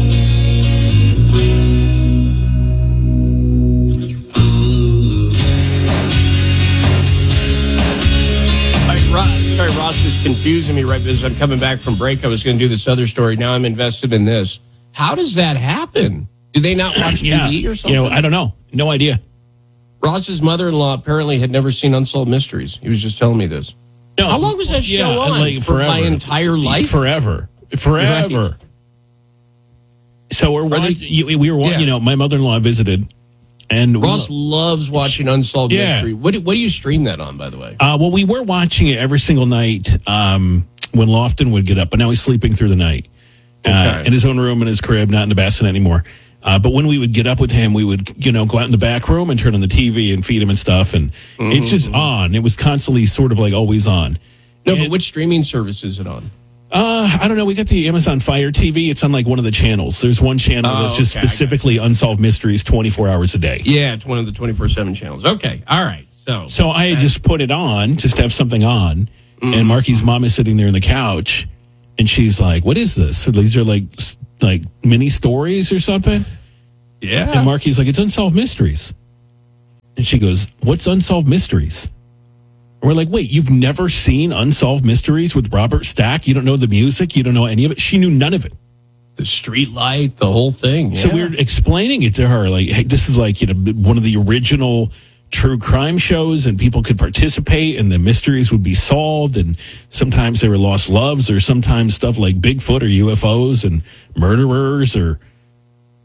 [SPEAKER 2] Sorry, Ross is confusing me right as I'm coming back from break. I was going to do this other story. Now I'm invested in this. How does that happen? Do they not watch
[SPEAKER 9] yeah,
[SPEAKER 2] T V or something?
[SPEAKER 9] You know, I don't know. No idea.
[SPEAKER 2] Ross's mother-in-law apparently had never seen Unsolved Mysteries. He was just telling me this.
[SPEAKER 9] No,
[SPEAKER 2] How long was that show
[SPEAKER 9] yeah,
[SPEAKER 2] on?
[SPEAKER 9] Like
[SPEAKER 2] For
[SPEAKER 9] forever.
[SPEAKER 2] my entire life?
[SPEAKER 9] Forever. Forever.
[SPEAKER 2] Right.
[SPEAKER 9] So we're watching, they, we were, yeah. you know, my mother-in-law visited. And
[SPEAKER 2] Ross we, loves watching Unsolved
[SPEAKER 9] yeah.
[SPEAKER 2] Mystery. What do, what do you stream that on, by the way?
[SPEAKER 9] Uh, well, we were watching it every single night um, when Lofton would get up, but now he's sleeping through the night uh, okay. in his own room in his crib, not in the bassinet anymore. Uh, but when we would get up with him, we would, you know, go out in the back room and turn on the T V and feed him and stuff. And mm-hmm. it's just on. It was constantly sort of like always on.
[SPEAKER 2] No,
[SPEAKER 9] and,
[SPEAKER 2] but which streaming service is it on?
[SPEAKER 9] Uh, I don't know. We got the Amazon Fire T V. It's on like one of the channels. There's one channel oh, that's just okay, specifically Unsolved Mysteries twenty-four hours a day.
[SPEAKER 2] Yeah, it's one of the twenty-four seven channels. Okay. All right. So
[SPEAKER 9] so I had just put it on, just to have something on. Mm-hmm. And Marky's mom is sitting there on the couch. And she's like, what is this? So these are like like mini stories or something?
[SPEAKER 2] Yeah.
[SPEAKER 9] And Marky's like, it's Unsolved Mysteries. And she goes, what's Unsolved Mysteries? We're like, wait, you've never seen Unsolved Mysteries with Robert Stack? You don't know the music? You don't know any of it? She knew none of it.
[SPEAKER 2] The street light, the whole thing. Yeah.
[SPEAKER 9] So we were explaining it to her, like, hey, this is like, you know, one of the original true crime shows, and people could participate, and the mysteries would be solved, and sometimes they were lost loves, or sometimes stuff like Bigfoot or U F Os and murderers, or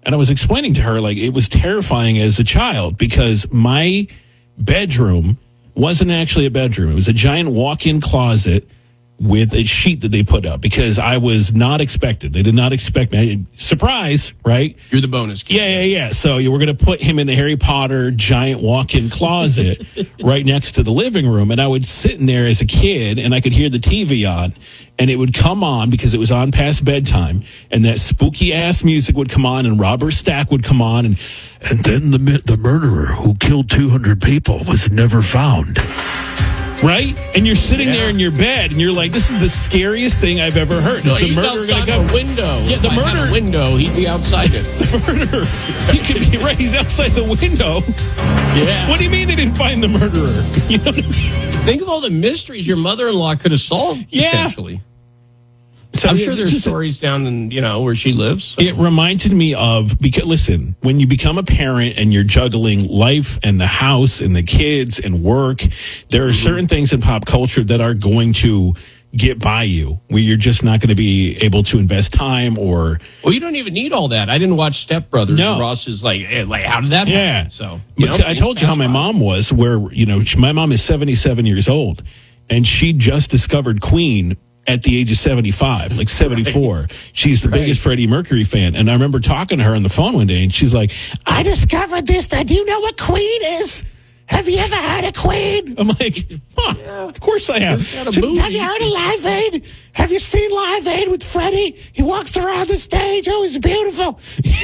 [SPEAKER 9] And I was explaining to her, like, it was terrifying as a child because my bedroom wasn't actually a bedroom. It was a giant walk-in closet with a sheet that they put up because I was not expected. They did not expect me. Surprise, right?
[SPEAKER 2] You're the bonus kid.
[SPEAKER 9] Yeah, yeah, yeah. So you were going to put him in the Harry Potter giant walk-in closet right next to the living room. And I would sit in there as a kid and I could hear the T V on and it would come on because it was on past bedtime. And that spooky ass music would come on and Robert Stack would come on. And, and then the, the murderer who killed two hundred people was never found. Right? And you're sitting yeah. there in your bed, and you're like, "This is the scariest thing I've ever heard."
[SPEAKER 2] No,
[SPEAKER 9] is the
[SPEAKER 2] he's
[SPEAKER 9] murderer
[SPEAKER 2] outside
[SPEAKER 9] gonna
[SPEAKER 2] the window.
[SPEAKER 9] Yeah, the
[SPEAKER 2] if
[SPEAKER 9] murderer.
[SPEAKER 2] I had a window, he'd be outside it.
[SPEAKER 9] The murderer. He could be right. He's outside the window.
[SPEAKER 2] Yeah.
[SPEAKER 9] What do you mean they didn't find the murderer? You know what I mean?
[SPEAKER 2] Think of all the mysteries your mother-in-law could have solved.
[SPEAKER 9] Yeah.
[SPEAKER 2] Potentially.
[SPEAKER 9] So
[SPEAKER 2] I'm
[SPEAKER 9] yeah,
[SPEAKER 2] sure there's
[SPEAKER 9] just,
[SPEAKER 2] stories down in, you know, where she lives. So.
[SPEAKER 9] It reminded me of, because listen, when you become a parent and you're juggling life and the house and the kids and work, there are mm-hmm. certain things in pop culture that are going to get by you where you're just not going to be able to invest time or.
[SPEAKER 2] Well, you don't even need all that. I didn't watch Step Brothers.
[SPEAKER 9] No.
[SPEAKER 2] Ross is like, hey, like, how did that
[SPEAKER 9] yeah.
[SPEAKER 2] happen? So, you know,
[SPEAKER 9] I told you how my mom was, where, you know, she, my mom is seventy-seven years old and she just discovered Queen at the age of seventy-five, like seventy-four. Right. She's the right. biggest Freddie Mercury fan. And I remember talking to her on the phone one day, and she's like, I discovered this. Do you know what Queen is? Have you ever heard of Queen? I'm like, huh, yeah. Of course I have. She, have you heard of Live Aid? Have you seen Live Aid with Freddie? He walks around the stage. Oh, he's beautiful.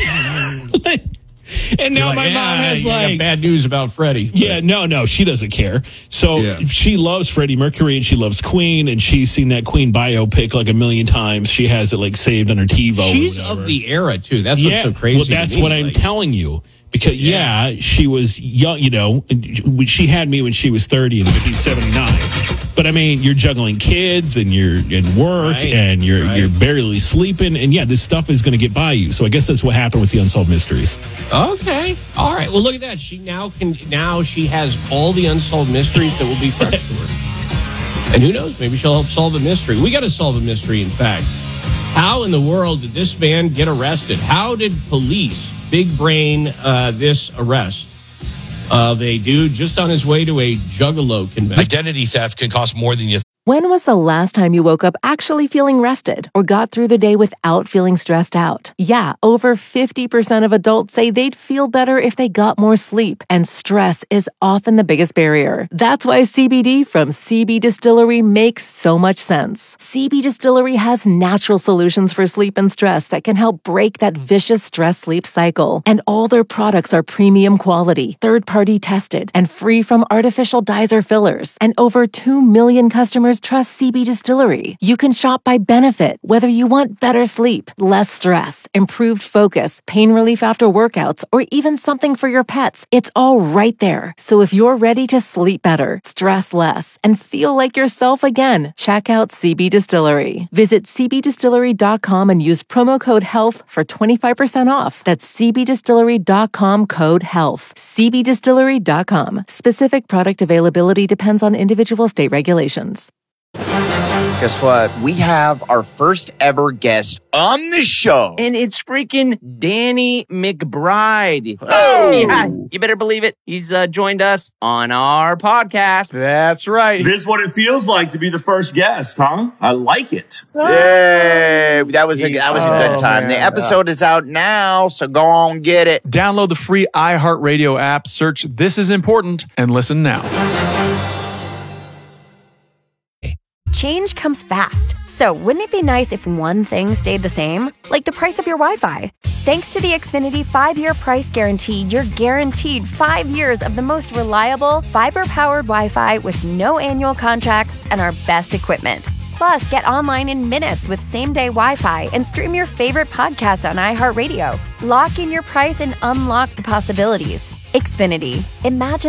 [SPEAKER 9] like, And now
[SPEAKER 2] like,
[SPEAKER 9] my
[SPEAKER 2] yeah,
[SPEAKER 9] mom has
[SPEAKER 2] you
[SPEAKER 9] like
[SPEAKER 2] got bad news about Freddie.
[SPEAKER 9] Yeah, no, no, she doesn't care. So yeah. she loves Freddie Mercury and she loves Queen, and she's seen that Queen biopic like a million times. She has it like saved on her TiVo.
[SPEAKER 2] She's of the era too. That's
[SPEAKER 9] yeah.
[SPEAKER 2] what's so crazy.
[SPEAKER 9] Well, that's
[SPEAKER 2] to me.
[SPEAKER 9] what I'm
[SPEAKER 2] like,
[SPEAKER 9] telling you. Because yeah. yeah, she was young. You know, she had me when she was thirty in nineteen seventy-nine. But I mean, you're juggling kids and you're in work right. and you're right. you're barely sleeping, and yeah, this stuff is going to get by you. So I guess that's what happened with the Unsolved Mysteries.
[SPEAKER 2] Okay, all right. Well, look at that. She now can now she has all the unsolved mysteries that will be fresh to her. And who knows? Maybe she'll help solve a mystery. We got to solve a mystery. In fact, how in the world did this man get arrested? How did police big brain uh, this arrest of a dude just on his way to a Juggalo convention?
[SPEAKER 3] Identity theft can cost more than you.
[SPEAKER 4] When was the last time you woke up actually feeling rested or got through the day without feeling stressed out? Yeah, over fifty percent of adults say they'd feel better if they got more sleep, and stress is often the biggest barrier. That's why C B D from C B Distillery makes so much sense. C B Distillery has natural solutions for sleep and stress that can help break that vicious stress-sleep cycle. And all their products are premium quality, third-party tested, and free from artificial dyes or fillers. And over two million customers trust C B Distillery. You can shop by benefit, whether you want better sleep, less stress, improved focus, pain relief after workouts, or even something for your pets. It's all right there. So if you're ready to sleep better, stress less, and feel like yourself again, check out C B Distillery. Visit c b distillery dot com and use promo code HEALTH for twenty-five percent off. That's c b distillery dot com code HEALTH. c b distillery dot com. Specific product availability depends on individual state regulations.
[SPEAKER 12] Guess what? We have our first ever guest on the show.
[SPEAKER 5] And it's freaking Danny McBride.
[SPEAKER 12] Oh!
[SPEAKER 5] Yeah, you better believe it. He's uh, joined us on our podcast.
[SPEAKER 6] That's right. This is what it feels like to be the first guest, huh? I like it.
[SPEAKER 12] Yay! That was a, that was a good time. The episode is out now, so go on, get it.
[SPEAKER 6] Download the free iHeartRadio app, search This Is Important, and listen now.
[SPEAKER 22] Change comes fast. So wouldn't it be nice if one thing stayed the same? Like the price of your Wi-Fi. Thanks to the Xfinity five-year price guarantee, you're guaranteed five years of the most reliable, fiber-powered Wi-Fi with no annual contracts and our best equipment. Plus, get online in minutes with same-day Wi-Fi and stream your favorite podcast on iHeartRadio. Lock in your price and unlock the possibilities. Xfinity. Imagine